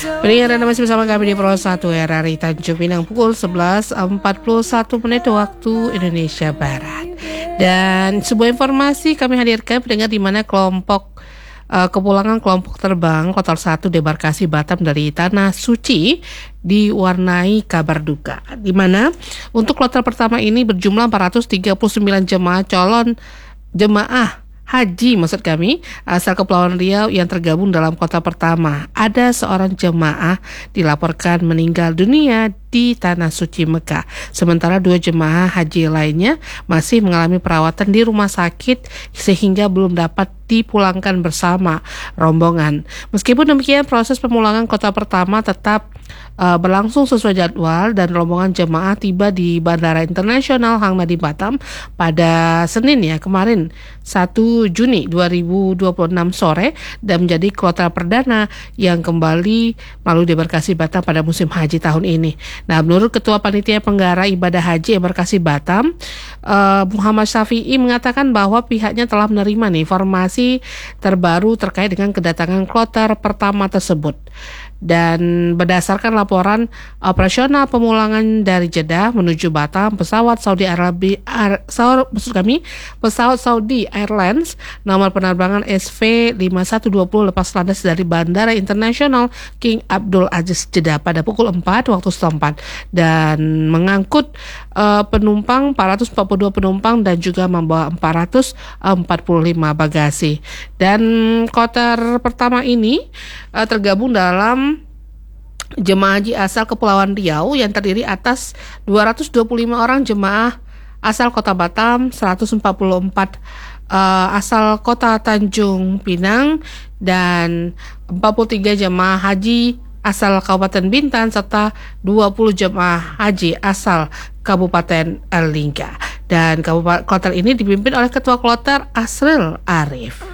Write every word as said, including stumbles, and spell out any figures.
Pendengar Anda masih bersama kami di Pro satu R R I Tanjung Pinang pukul sebelas empat puluh satu menit waktu Indonesia Barat. Dan sebuah informasi kami hadirkan pendengar di mana kelompok uh, kepulangan kelompok terbang kloter satu debarkasi Batam dari Tanah Suci diwarnai kabar duka, di mana untuk kloter pertama ini berjumlah empat ratus tiga puluh sembilan jemaah calon jemaah haji maksud kami asal Kepulauan Riau yang tergabung dalam kota pertama. Ada seorang jemaah dilaporkan meninggal dunia di Tanah Suci Mekah. Sementara dua jemaah haji lainnya masih mengalami perawatan di rumah sakit sehingga belum dapat dipulangkan bersama rombongan. Meskipun demikian, proses pemulangan kota pertama tetap uh, berlangsung sesuai jadwal dan rombongan jemaah tiba di Bandara Internasional Hang Nadiem Batam pada Senin ya kemarin satu Juni dua ribu dua puluh enam sore dan menjadi kloter perdana yang kembali melalui debarkasi Batam pada musim haji tahun ini. Nah, menurut Ketua Panitia Penggara Ibadah Haji Embarkasi Batam, uh, Muhammad Syafi'i mengatakan bahwa pihaknya telah menerima nih informasi terbaru terkait dengan kedatangan kloter pertama tersebut. Dan berdasarkan laporan operasional pemulangan dari Jeddah menuju Batam, pesawat Saudi Arabia, Ar, maksud kami pesawat Saudi Airlines nomor penerbangan S V lima satu dua nol lepas landas dari Bandara Internasional King Abdul Aziz Jeddah pada pukul empat waktu setempat dan mengangkut uh, penumpang empat ratus empat puluh dua penumpang dan juga membawa empat ratus empat puluh lima bagasi. Dan kloter pertama ini uh, tergabung dalam jemaah haji asal Kepulauan Riau yang terdiri atas dua ratus dua puluh lima orang jemaah asal Kota Batam, seratus empat puluh empat uh, asal Kota Tanjung Pinang dan empat puluh tiga jemaah haji asal Kabupaten Bintan serta dua puluh jemaah haji asal Kabupaten Lingga. Dan kabupaten kloter ini dipimpin oleh Ketua Kloter Asril Arif.